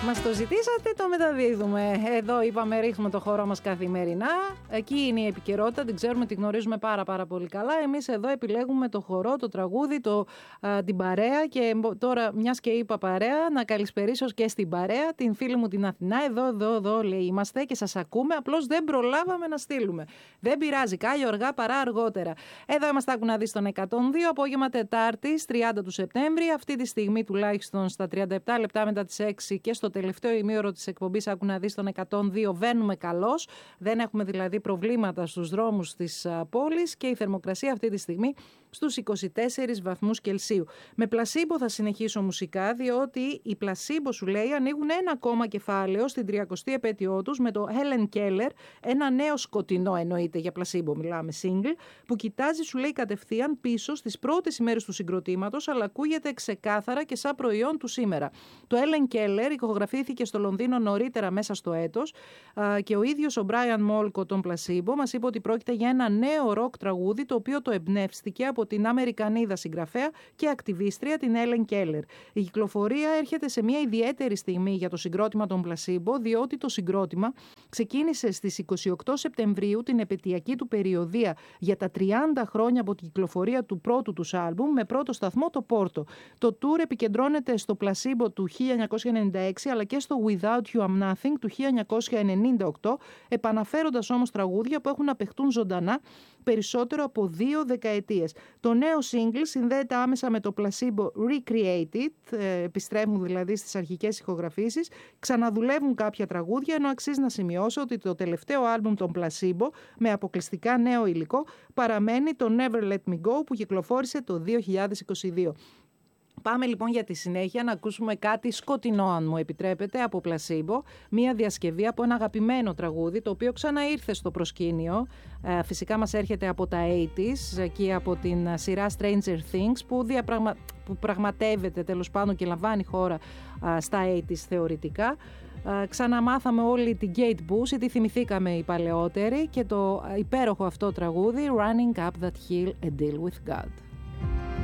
Μας το ζητήσατε, το μεταδίδουμε. Εδώ είπαμε ρίχνουμε το χώρο μας καθημερινά. Εκεί είναι η επικαιρότητα, την ξέρουμε, την γνωρίζουμε πάρα πολύ καλά. Εμείς εδώ επιλέγουμε το χορό, το τραγούδι, την παρέα. Και τώρα, μιας και είπα παρέα, να καλησπερίσω και στην παρέα την φίλη μου την Αθηνά. Εδώ λέει είμαστε και σας ακούμε. Απλώς δεν προλάβαμε να στείλουμε. Δεν πειράζει, κάλλιο αργά παρά αργότερα. Εδώ είμαστε, άκου να δεις, στον 102, απόγευμα Τετάρτης, 30 του Σεπτέμβρη. Αυτή τη στιγμή τουλάχιστον στα 37 λεπτά μετά τις 6 και στο τελευταίο ημίωρο της εκπομπής, άκου να δεις, στον 102 βαίνουμε καλώς. Δεν έχουμε δηλαδή προβλήματα στους δρόμους της πόλης και η θερμοκρασία αυτή τη στιγμή στους 24 βαθμούς Κελσίου. Με πλασίμπο θα συνεχίσω μουσικά, διότι οι πλασίμπο, σου λέει, ανοίγουν ένα ακόμα κεφάλαιο στην 30η επέτειό τους με το Helen Keller, ένα νέο σκοτεινό, εννοείται, για πλασίμπο μιλάμε, single, που κοιτάζει, σου λέει, κατευθείαν πίσω στις πρώτες ημέρες του συγκροτήματος, αλλά ακούγεται ξεκάθαρα και σαν προϊόν του σήμερα. Το Helen Keller ηχογραφήθηκε στο Λονδίνο νωρίτερα μέσα στο έτος και ο ίδιος ο Brian Molko των πλασίμπο μας είπε ότι πρόκειται για ένα νέο ροκ τραγούδι, το οποίο το εμπνεύστηκε από την Αμερικανίδα συγγραφέα και ακτιβίστρια την Helen Keller. Η κυκλοφορία έρχεται σε μια ιδιαίτερη στιγμή για το συγκρότημα των πλασίμπο, διότι το συγκρότημα ξεκίνησε στις 28 Σεπτεμβρίου την επετειακή του περιοδεία για τα 30 χρόνια από την κυκλοφορία του πρώτου τους άλμπουμ, με πρώτο σταθμό το Πόρτο. Το tour επικεντρώνεται στο πλασίμπο του 1996 αλλά και στο Without You I'm Nothing του 1998, επαναφέροντας όμως τραγούδια που έχουν να παιχτούν ζωντανά περισσότερο από 2 δεκαετίες. Το νέο single συνδέεται άμεσα με το Placebo Recreated, επιστρέφουν δηλαδή στις αρχικές ηχογραφήσεις, ξαναδουλεύουν κάποια τραγούδια, ενώ αξίζει να σημειώσω ότι το τελευταίο άλμπουμ των Placebo με αποκλειστικά νέο υλικό παραμένει το Never Let Me Go που κυκλοφόρησε το 2022. Πάμε λοιπόν για τη συνέχεια να ακούσουμε κάτι σκοτεινό, αν μου επιτρέπετε, από Placebo, μία διασκευή από ένα αγαπημένο τραγούδι, το οποίο ξαναήρθε στο προσκήνιο. Φυσικά μας έρχεται από τα 80s και από την σειρά Stranger Things, που πραγματεύεται τέλος πάντων και λαμβάνει χώρα στα 80s θεωρητικά. Ξαναμάθαμε όλοι την Kate Bush, τη θυμηθήκαμε οι παλαιότεροι, και το υπέροχο αυτό τραγούδι Running Up That Hill, A Deal With God.